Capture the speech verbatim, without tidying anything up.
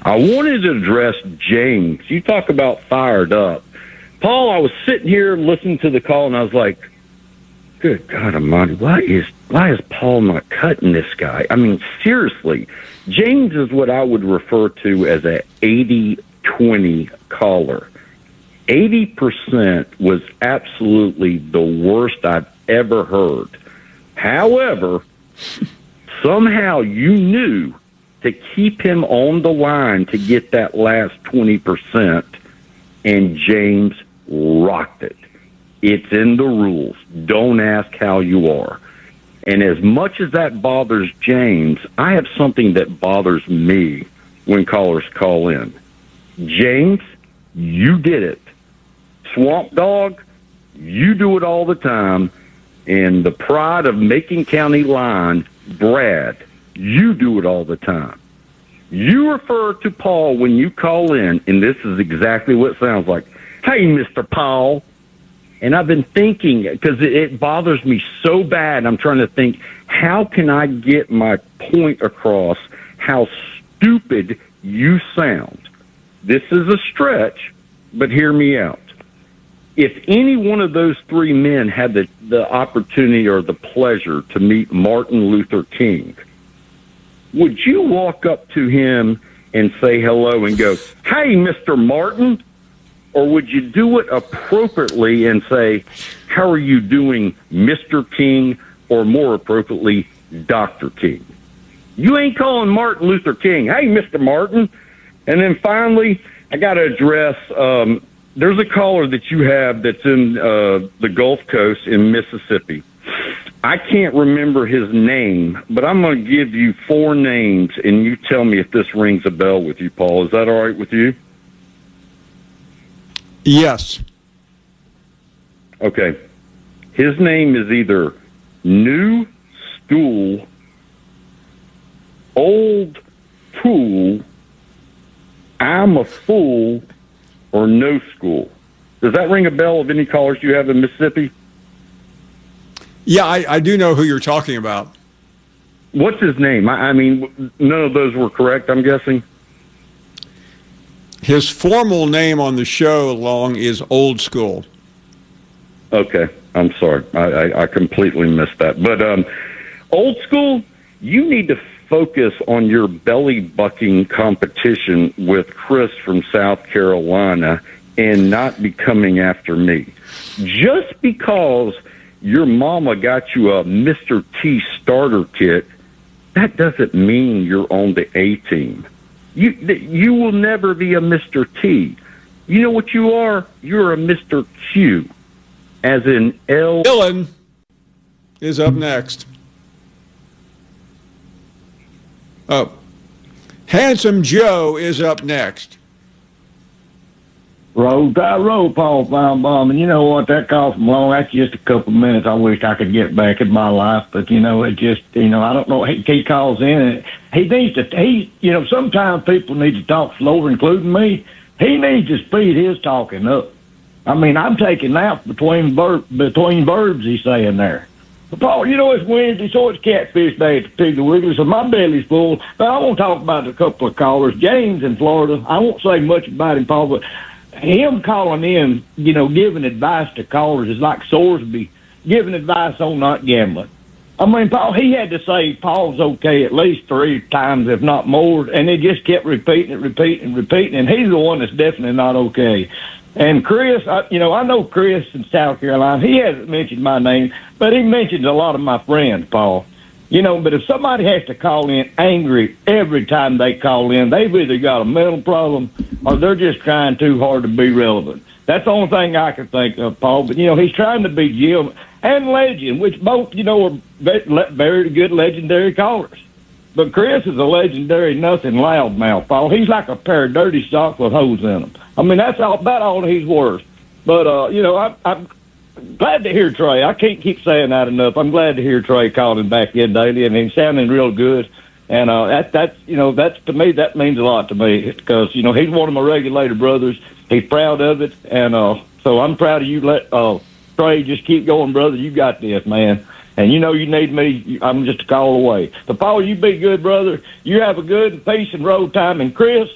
I wanted to address James. You talk about fired up. Paul, I was sitting here listening to the call, and I was like, good God Almighty, why is why is Paul not cutting this guy? I mean, seriously, James is what I would refer to as a eighty twenty caller. eighty percent was absolutely the worst I've ever heard. However, somehow you knew to keep him on the line to get that last twenty percent, and James rocked it. It's in the rules. Don't ask how you are. And as much as that bothers James, I have something that bothers me when callers call in. James, you did it. Swamp Dog, you do it all the time. And the pride of Macon County Line, Brad, you do it all the time. You refer to Paul when you call in, and this is exactly what it sounds like. Hey, Mister Paul. And I've been thinking, because it, it bothers me so bad, I'm trying to think, how can I get my point across how stupid you sound? This is a stretch, but hear me out. If any one of those three men had the, the opportunity or the pleasure to meet Martin Luther King, would you walk up to him and say hello and go, hey, Mister Martin? Or would you do it appropriately and say, how are you doing, Mister King, or more appropriately, Doctor King? You ain't calling Martin Luther King, hey, Mister Martin. And then finally, I got to address, um, there's a caller that you have that's in uh, the Gulf Coast in Mississippi. I can't remember his name, but I'm going to give you four names, and you tell me if this rings a bell with you, Paul. Is that all right with you? Yes. Okay. His name is either New Stool, Old Tool, I'm a Fool, or No School. Does that ring a bell of any callers you have in Mississippi? Yeah, I, I do know who you're talking about. What's his name? I, I mean, none of those were correct, I'm guessing. His formal name on the show long is Old School. Okay, I'm sorry. I, I, I completely missed that. But um, Old School, you need to focus on your belly bucking competition with Chris from South Carolina and not be coming after me. Just because your mama got you a Mister T starter kit, that doesn't mean you're on the A team. You you will never be a Mister T. You know what you are? You're a Mister Q, as in L. Dylan is up next. Oh, Handsome Joe is up next. Roll, I roll, Paul Feinbaum, and you know what? That call from long, that's just a couple of minutes I wish I could get back in my life, but, you know, it just, you know, I don't know, he, he calls in, and he needs to, he, you know, sometimes people need to talk slower, including me. He needs to speed his talking up. I mean, I'm taking naps between, ver- between verbs, he's saying there. But, Paul, you know, it's Wednesday, so it's catfish day at the Piggly Wiggly, so my belly's full, but I want to talk about a couple of callers. James in Florida, I won't say much about him, Paul, but him calling in, you know, giving advice to callers is like Sorsby giving advice on not gambling. I mean, Paul, he had to say Paul's okay at least three times, if not more, and they just kept repeating it, repeating it, repeating it, and he's the one that's definitely not okay. And Chris, I, you know, I know Chris in South Carolina. He hasn't mentioned my name, but he mentions a lot of my friends, Paul. You know, but if somebody has to call in angry every time they call in, they've either got a mental problem or they're just trying too hard to be relevant. That's the only thing I can think of, Paul. But, you know, he's trying to be Jim and Legend, which both, you know, are very good legendary callers. But Chris is a legendary nothing loudmouth, Paul. He's like a pair of dirty socks with holes in them. I mean, that's all, about all he's worth. But, uh, you know, I, I'm glad to hear Trey. I can't keep saying that enough. I'm glad to hear Trey calling back in daily, and he's sounding real good. And uh, that, that's, you know, that's to me, that means a lot to me because, you know, he's one of my regulator brothers. He's proud of it. And uh, so I'm proud of you. Let uh, Trey, just keep going, brother. You got this, man. And you know you need me. I'm just a call away. But, Paul, you be good, brother. You have a good peace and road time. And, Chris,